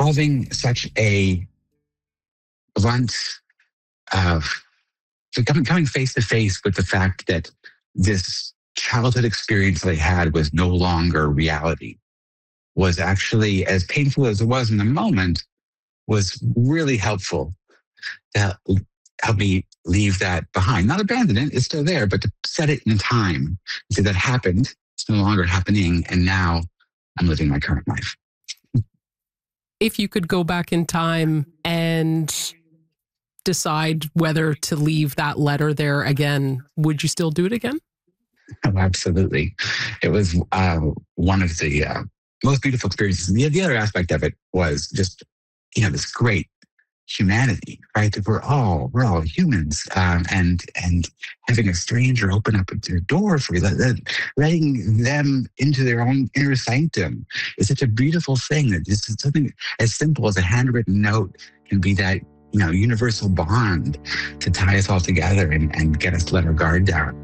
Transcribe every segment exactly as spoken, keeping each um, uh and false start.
having such a blunt, uh, so coming, coming face to face with the fact that this childhood experience they had was no longer reality was actually, as painful as it was in the moment, was really helpful to help me leave that behind. Not abandon it, it's still there, but to set it in time. So that happened, it's no longer happening, and now I'm living my current life. If you could go back in time and decide whether to leave that letter there again, would you still do it again? Oh, absolutely. It was uh, one of the uh, most beautiful experiences. The, the other aspect of it was just, you know, this great humanity, right? That we're all, we're all humans. Um, and and having a stranger open up their door for you, let, let, letting them into their own inner sanctum is such a beautiful thing that just something as simple as a handwritten note can be that, you know, universal bond to tie us all together and, and get us to let our guard down.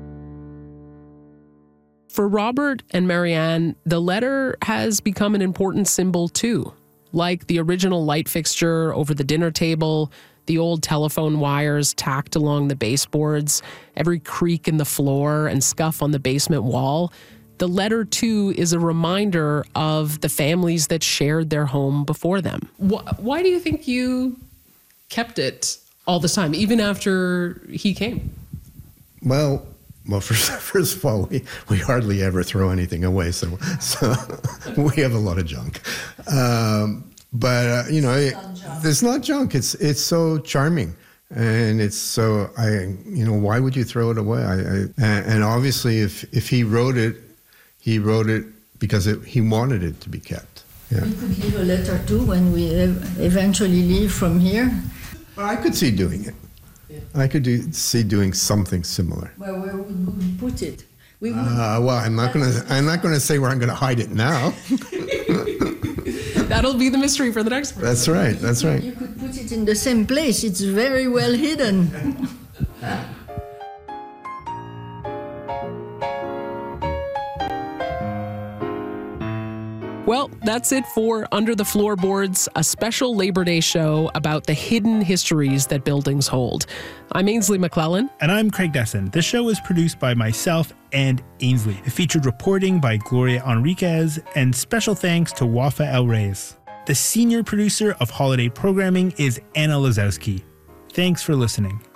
For Robert and Marianne, the letter has become an important symbol too. Like the original light fixture over the dinner table, the old telephone wires tacked along the baseboards, every creak in the floor and scuff on the basement wall. The letter, too, is a reminder of the families that shared their home before them. Why do you think you kept it all this time, even after he came? Well, well, first, first of all, we, we hardly ever throw anything away, so so we have a lot of junk. Um, but uh, you know, it, it's not junk. It's it's so charming, and it's so I you know why would you throw it away? I, I and, and obviously, if if he wrote it, he wrote it because it, he wanted it to be kept. Yeah. We could leave a letter too when we eventually leave from here. Well, I could see doing it. I could do, see doing something similar. Well, where would we put it? We would. Uh, well, I'm not going to. I'm not going to say where I'm going to hide it now. That'll be the mystery for the next one. That's right. That's right. You could put it in the same place. It's very well hidden. Well, that's it for Under the Floorboards, a special Labor Day show about the hidden histories that buildings hold. I'm Ainsley McClellan. And I'm Craig Desson. This show was produced by myself and Ainsley. It featured reporting by Gloria Enriquez, and special thanks to Wafa El Reyes. The senior producer of holiday programming is Anna Lazowski. Thanks for listening.